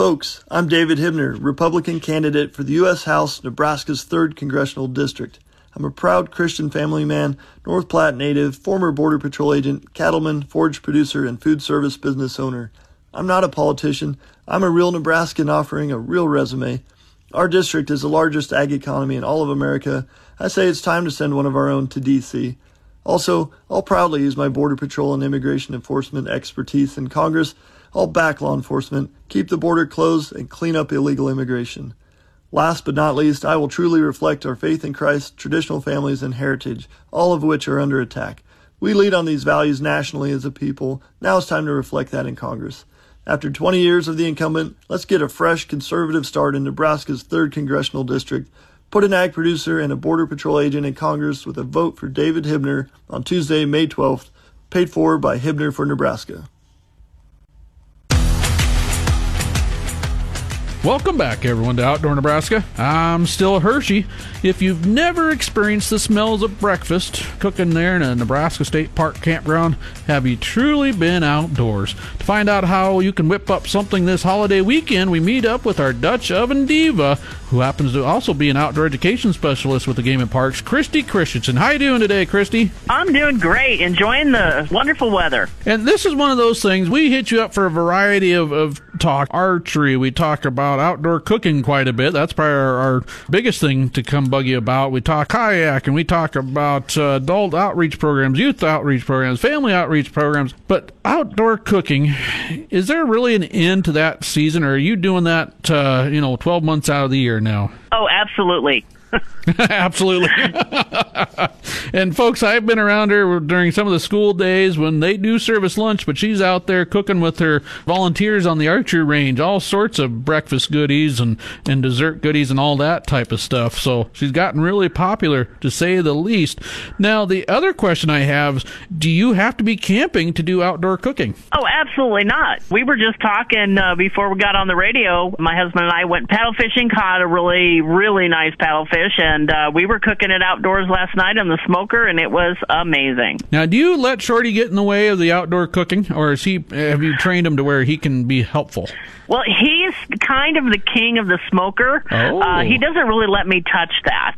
Folks, I'm David Hibner, Republican candidate for the U.S. House, Nebraska's 3rd Congressional District. I'm a proud Christian family man, North Platte native, former Border Patrol agent, cattleman, forage producer, and food service business owner. I'm not a politician. I'm a real Nebraskan offering a real resume. Our district is the largest ag economy in all of America. I say it's time to send one of our own to D.C. Also, I'll proudly use my Border Patrol and immigration enforcement expertise in Congress. I'll back law enforcement, keep the border closed, and clean up illegal immigration. Last but not least, I will truly reflect our faith in Christ, traditional families, and heritage, all of which are under attack. We lead on these values nationally as a people. Now it's time to reflect that in Congress. After 20 years of the incumbent, let's get a fresh, conservative start in Nebraska's 3rd Congressional District. Put an ag producer and a Border Patrol agent in Congress with a vote for David Hibner on Tuesday, May 12th, paid for by Hibner for Nebraska. Welcome back, everyone, to Outdoor Nebraska. I'm still Hershey. If you've never experienced the smells of breakfast cooking there in a Nebraska State Park campground, have you truly been outdoors? To find out how you can whip up something this holiday weekend, we meet up with our Dutch oven diva, who happens to also be an outdoor education specialist with the Game and Parks, Christy Christensen. How you doing today, Christy? I'm doing great, enjoying the wonderful weather. And this is one of those things, we hit you up for a variety of talk. Archery, we talk about outdoor cooking quite a bit. That's probably our biggest thing to come bug you about. We talk kayak, and we talk about adult outreach programs, youth outreach programs, family outreach programs. But outdoor cooking, is there really an end to that season, or are you doing that 12 months out of the year now? Oh, absolutely. Absolutely. And folks, I've been around her during some of the school days when they do service lunch, but she's out there cooking with her volunteers on the archery range, all sorts of breakfast goodies and dessert goodies and all that type of stuff. So she's gotten really popular, to say the least. Now, the other question I have is, do you have to be camping to do outdoor cooking? Oh, absolutely not. We were just talking before we got on the radio. My husband and I went paddle fishing, caught a really, really nice paddlefish, and we were cooking it outdoors last night on the smoker, and it was amazing. Now, do you let Shorty get in the way of the outdoor cooking, or have you trained him to where he can be helpful? Well, he's kind of the king of the smoker. Oh. He doesn't really let me touch that.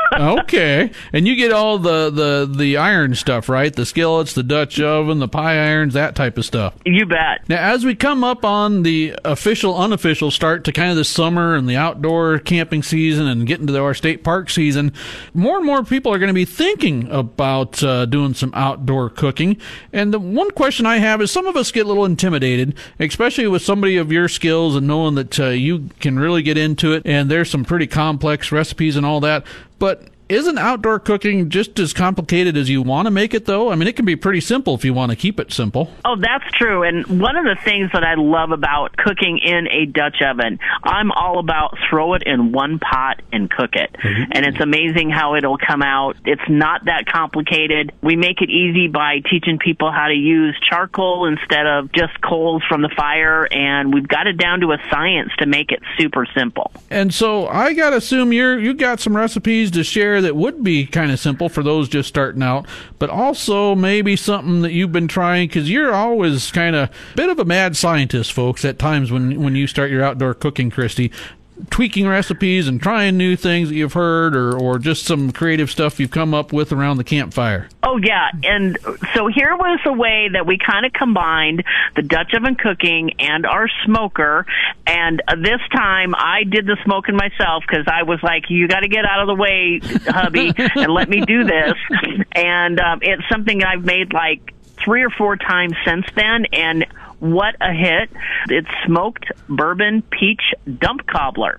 Okay. And you get all the iron stuff, right? The skillets, the Dutch oven, the pie irons, that type of stuff. You bet. Now, as we come up on the official, unofficial start to kind of the summer and the outdoor camping season and getting to our state park season, more and more people are going to be thinking about doing some outdoor cooking. And the one question I have is, some of us get a little intimidated, especially with somebody of your skills and knowing that you can really get into it, and there's some pretty complex recipes and all that. But isn't outdoor cooking just as complicated as you want to make it, though? I mean, it can be pretty simple if you want to keep it simple. Oh, that's true. And one of the things that I love about cooking in a Dutch oven, I'm all about throw it in one pot and cook it. Mm-hmm. And it's amazing how it'll come out. It's not that complicated. We make it easy by teaching people how to use charcoal instead of just coals from the fire, and we've got it down to a science to make it super simple. And so I got to assume you got some recipes to share that would be kind of simple for those just starting out, but also maybe something that you've been trying, because you're always kind of a bit of a mad scientist, folks, at times when you start your outdoor cooking, Christy. Tweaking recipes and trying new things that you've heard, or just some creative stuff you've come up with around the campfire. Oh, yeah. And so here was a way that we kind of combined the Dutch oven cooking and our smoker. And this time I did the smoking myself, because I was like, you got to get out of the way, hubby, and let me do this. And it's something I've made like 3 or 4 times since then, and what a hit. It's smoked bourbon peach dump cobbler.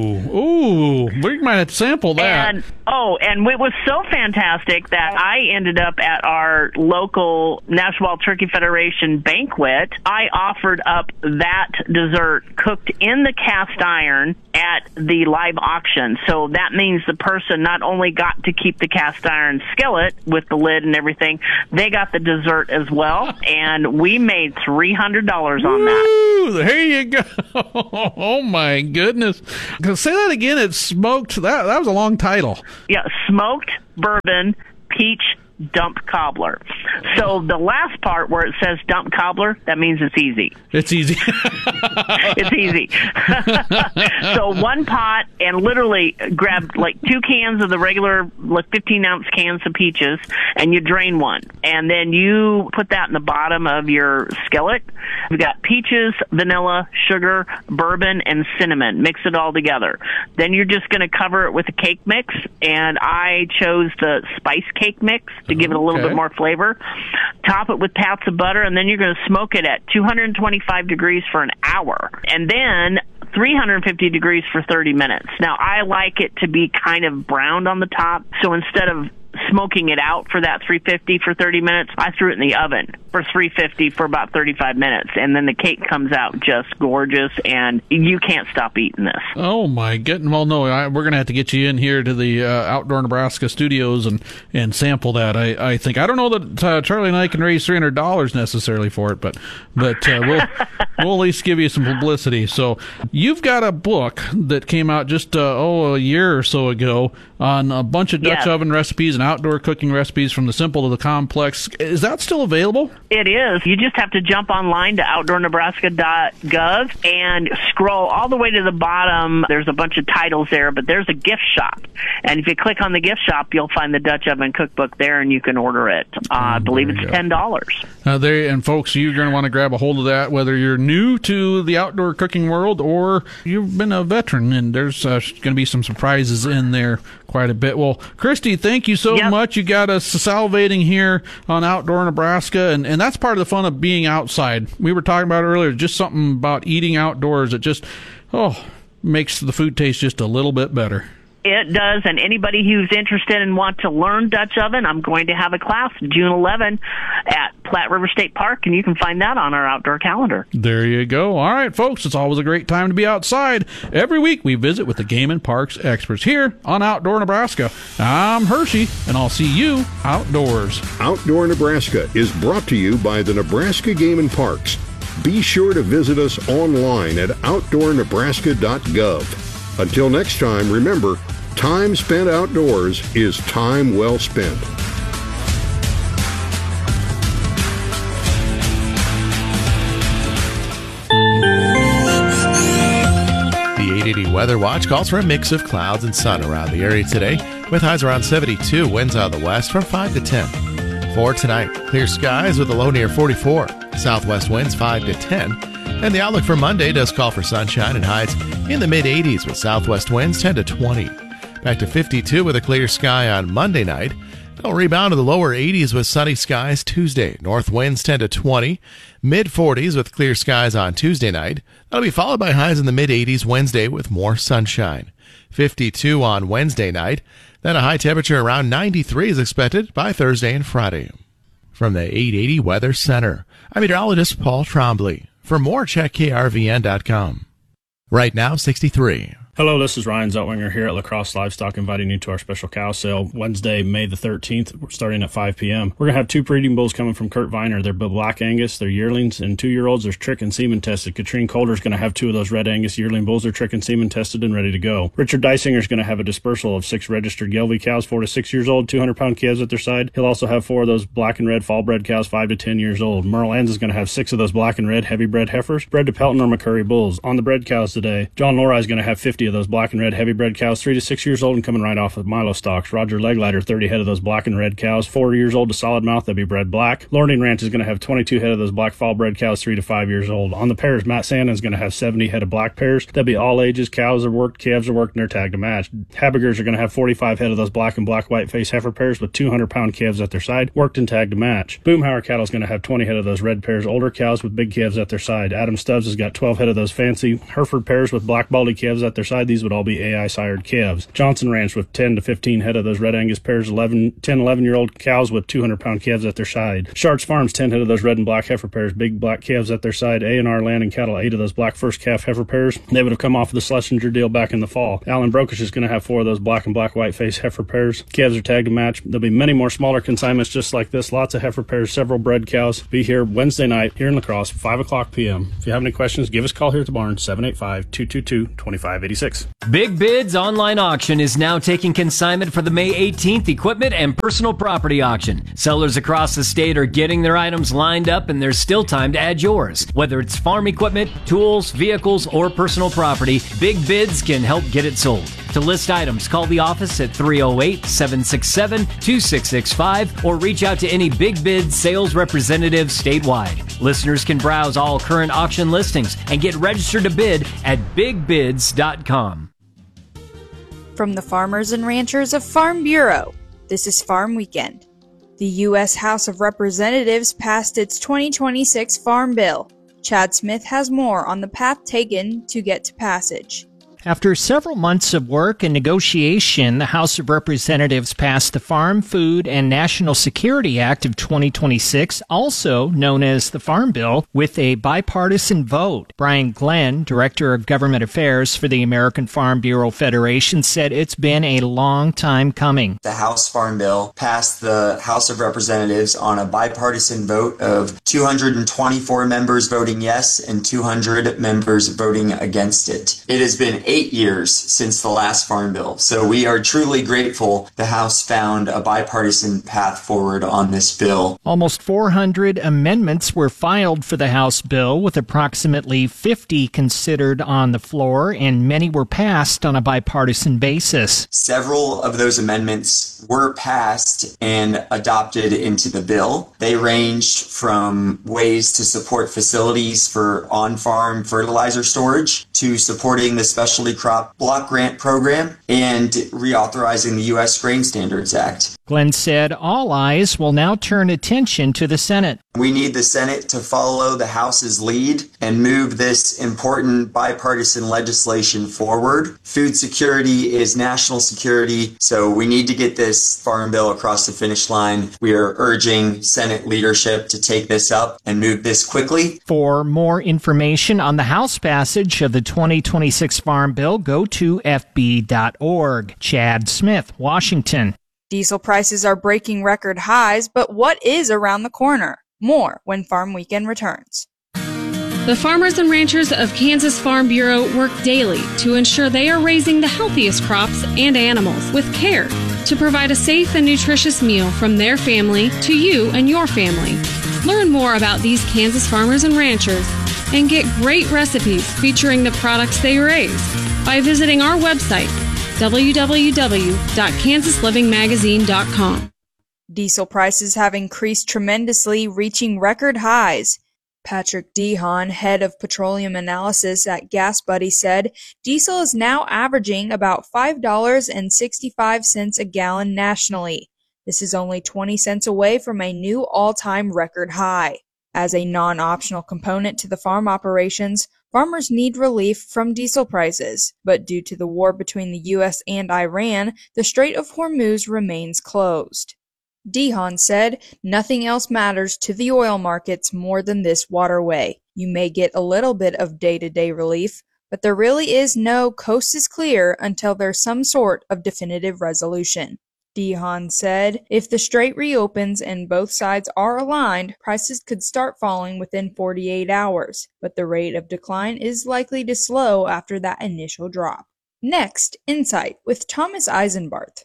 Ooh, we might have to sample that. And it was so fantastic that I ended up at our local National Wild Turkey Federation banquet. I offered up that dessert cooked in the cast iron at the live auction. So that means the person not only got to keep the cast iron skillet with the lid and everything, they got the dessert as well, and we made $300 on that. There you go. Oh my goodness. Say that again. It's smoked. That was a long title. Yeah, smoked bourbon peach dump cobbler. So the last part where it says dump cobbler, that means it's easy. It's easy. It's easy. So one pot, and literally grab like 2 cans of the regular, like 15-ounce cans of peaches, and you drain one. And then you put that in the bottom of your skillet. You've got peaches, vanilla, sugar, bourbon, and cinnamon. Mix it all together. Then you're just going to cover it with a cake mix, and I chose the spice cake mix to give it a little bit more flavor. Top it with pats of butter, and then you're going to smoke it at 225 degrees for an hour. And then 350 degrees for 30 minutes. Now, I like it to be kind of browned on the top, so instead of smoking it out for that 350 for 30 minutes, I threw it in the oven for 350 for about 35 minutes, and then the cake comes out just gorgeous, and you can't stop eating this. Oh my goodness! Well, no, we're going to have to get you in here to the Outdoor Nebraska studios and sample that. I think I don't know that Charlie and I can raise $300 necessarily for it, but we'll at least give you some publicity. So you've got a book that came out just a year or so ago on a bunch of Dutch oven recipes and outdoor cooking recipes from the simple to the complex. Is that still available? It is. You just have to jump online to outdoornebraska.gov and scroll all the way to the bottom. There's a bunch of titles there, but there's a gift shop. And if you click on the gift shop, you'll find the Dutch Oven Cookbook there, and you can order it. I believe it's $10. And folks, you're going to want to grab a hold of that, whether you're new to the outdoor cooking world or you've been a veteran, and there's going to be some surprises in there quite a bit. Well, Christy, thank you so much. You got us salivating here on Outdoor Nebraska, and that's part of the fun of being outside. We were talking about earlier, just something about eating outdoors that just, makes the food taste just a little bit better. It does, and anybody who's interested and want to learn Dutch oven, I'm going to have a class June 11 at Platte River State Park, and you can find that on our outdoor calendar. There you go. All right, folks, it's always a great time to be outside. Every week we visit with the Game and Parks experts here on Outdoor Nebraska. I'm Hershey, and I'll see you outdoors. Outdoor Nebraska is brought to you by the Nebraska Game and Parks. Be sure to visit us online at outdoornebraska.gov. Until next time, remember, time spent outdoors is time well spent. The 880 Weather Watch calls for a mix of clouds and sun around the area today, with highs around 72, winds out of the west from 5 to 10. For tonight, clear skies with a low near 44, southwest winds 5 to 10. And the outlook for Monday does call for sunshine and highs in the mid-80s with southwest winds 10 to 20. Back to 52 with a clear sky on Monday night. It'll rebound to the lower 80s with sunny skies Tuesday. North winds 10 to 20. Mid-40s with clear skies on Tuesday night. That'll be followed by highs in the mid-80s Wednesday with more sunshine. 52 on Wednesday night. Then a high temperature around 93 is expected by Thursday and Friday. From the 880 Weather Center, I'm meteorologist Paul Trombley. For more, check krvn.com. Right now, 63. Hello, this is Ryan Zeltwinger here at La Crosse Livestock, inviting you to our special cow sale Wednesday, May the 13th. We're starting at 5 p.m. We're going to have 2 breeding bulls coming from Kurt Viner. They're Black Angus, they're yearlings, and 2-year-olds. There's trick and semen tested. Katrine Calder's going to have 2 of those Red Angus yearling bulls. They're trick and semen tested and ready to go. Richard Dysinger's going to have a dispersal of 6 registered Gelbvieh cows, 4 to 6 years old, 200-pound calves at their side. He'll also have 4 of those black and red fall bred cows, 5 to 10 years old. Merle Anz is going to have 6 of those black and red heavy bred heifers, bred to Pelton or McCurry bulls. On the bred cows today, John Lori is going to have 50 of those black and red heavy bred cows, 3 to 6 years old and coming right off of Milo stocks. Roger Leglighter, 30 head of those black and red cows, 4 years old to solid mouth, they'll be bred black. Lorning Ranch is going to have 22 head of those black fall bred cows, 3 to 5 years old. On the pairs, Matt Sandin is going to have 70 head of black pairs. They'll be all ages. Cows are worked, calves are worked, and they're tagged to match. Habigers are going to have 45 head of those black and black white face heifer pairs with 200-pound calves at their side, worked and tagged to match. Boomhauer cattle is going to have 20 head of those red pairs, older cows with big calves at their side. Adam Stubbs has got 12 head of those fancy Hereford pairs with black baldy calves at their side. These would all be AI sired calves. Johnson Ranch with 10 to 15 head of those Red Angus pairs, 11-year-old cows with 200-pound calves at their side. Sharks Farms, 10 head of those red and black heifer pairs, big black calves at their side. A&R Land and Cattle, 8 of those black first calf heifer pairs. They would have come off of the Schlesinger deal back in the fall. Allen Brokish is going to have 4 of those black and black white face heifer pairs. Calves are tagged to match. There'll be many more smaller consignments just like this. Lots of heifer pairs, several bred cows. Be here Wednesday night here in La Crosse, 5 o'clock p.m. If you have any questions, give us a call here at the barn, 785-222-2586. 2026. Big Bids online auction is now taking consignment for the May 18th equipment and personal property auction. Sellers across the state are getting their items lined up, and there's still time to add yours. Whether it's farm equipment, tools, vehicles, or personal property, Big Bids can help get it sold. To list items, call the office at 308-767-2665 or reach out to any Big Bids sales representative statewide. Listeners can browse all current auction listings and get registered to bid at bigbids.com. From the farmers and ranchers of Farm Bureau, this is Farm Weekend. The U.S. House of Representatives passed its 2026 Farm Bill. Chad Smith has more on the path taken to get to passage. After several months of work and negotiation, the House of Representatives passed the Farm, Food, and National Security Act of 2026, also known as the Farm Bill, with a bipartisan vote. Brian Glenn, Director of Government Affairs for the American Farm Bureau Federation, said it's been a long time coming. The House Farm Bill passed the House of Representatives on a bipartisan vote of 224 members voting yes and 200 members voting against it. It has been 8 years since the last Farm Bill, so we are truly grateful the House found a bipartisan path forward on this bill. Almost 400 amendments were filed for the House bill, with approximately 50 considered on the floor, and many were passed on a bipartisan basis. Several of those amendments were passed and adopted into the bill. They ranged from ways to support facilities for on-farm fertilizer storage to supporting the Specialty Crop Block Grant Program and reauthorizing the U.S. Grain Standards Act. Glenn said all eyes will now turn attention to the Senate. We need the Senate to follow the House's lead and move this important bipartisan legislation forward. Food security is national security, so we need to get this Farm Bill across the finish line. We are urging Senate leadership to take this up and move this quickly. For more information on the House passage of the 2026 Farm Bill, go to fb.org. Chad Smith, Washington. Diesel prices are breaking record highs, but what is around the corner? More when Farm Weekend returns. The farmers and ranchers of Kansas Farm Bureau work daily to ensure they are raising the healthiest crops and animals with care to provide a safe and nutritious meal from their family to you and your family. Learn more about these Kansas farmers and ranchers and get great recipes featuring the products they raise by visiting our website, www.kansaslivingmagazine.com. Diesel prices have increased tremendously, reaching record highs. Patrick Dehan, head of petroleum analysis at Gas Buddy, said diesel is now averaging about $5.65 a gallon nationally. This is only 20 cents away from a new all-time record high. As a non-optional component to the farm operations, farmers need relief from diesel prices, but due to the war between the U.S. and Iran, the Strait of Hormuz remains closed. Dehan said, "Nothing else matters to the oil markets more than this waterway. You may get a little bit of day-to-day relief, but there really is no coast is clear until there's some sort of definitive resolution." Dehan said, if the strait reopens and both sides are aligned, prices could start falling within 48 hours, but the rate of decline is likely to slow after that initial drop. Next, Insight with Thomas Eisenbarth.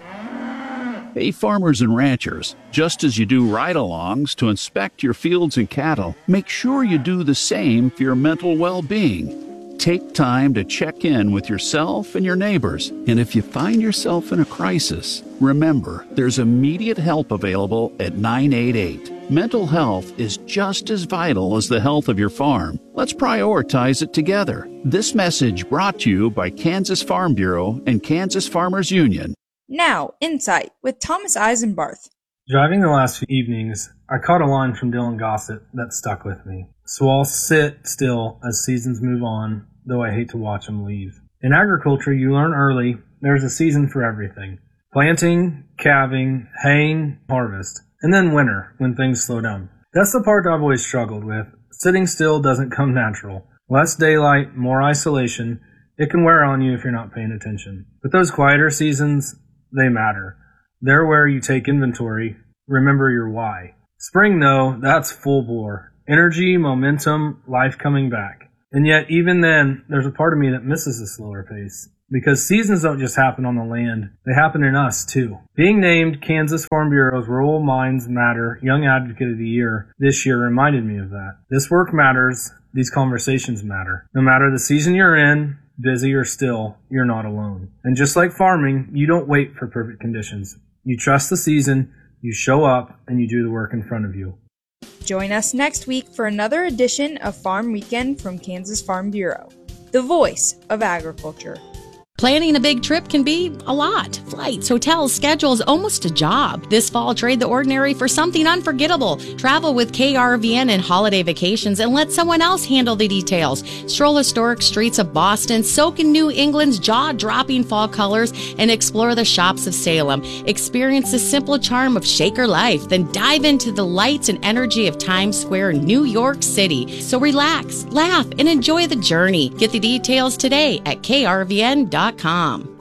Hey farmers and ranchers, just as you do ride-alongs to inspect your fields and cattle, make sure you do the same for your mental well-being. Take time to check in with yourself and your neighbors, and if you find yourself in a crisis, remember there's immediate help available at 988. Mental health is just as vital as the health of your farm. Let's prioritize it together. This message brought to you by Kansas Farm Bureau and Kansas Farmers Union. Now, Insight with Thomas Eisenbarth. Driving the last few evenings, I caught a line from Dylan Gossett that stuck with me. So I'll sit still as seasons move on, though I hate to watch them leave. In agriculture, you learn early there's a season for everything. Planting, calving, haying, harvest, and then winter when things slow down. That's the part I've always struggled with. Sitting still doesn't come natural. Less daylight, more isolation. It can wear on you if you're not paying attention. But those quieter seasons, they matter. They're where you take inventory. Remember your why. Spring, though, that's full bore. Energy, momentum, life coming back. And yet, even then, there's a part of me that misses the slower pace. Because seasons don't just happen on the land, they happen in us too. Being named Kansas Farm Bureau's Rural Minds Matter Young Advocate of the Year this year reminded me of that. This work matters, these conversations matter. No matter the season you're in, busy or still, you're not alone. And just like farming, you don't wait for perfect conditions. You trust the season, you show up, and you do the work in front of you. Join us next week for another edition of Farm Weekend from Kansas Farm Bureau, the voice of agriculture. Planning a big trip can be a lot. Flights, hotels, schedules, almost a job. This fall, trade the ordinary for something unforgettable. Travel with KRVN and holiday vacations and let someone else handle the details. Stroll historic streets of Boston, soak in New England's jaw-dropping fall colors, and explore the shops of Salem. Experience the simple charm of Shaker life, then dive into the lights and energy of Times Square, New York City. So relax, laugh, and enjoy the journey. Get the details today at krvn.com.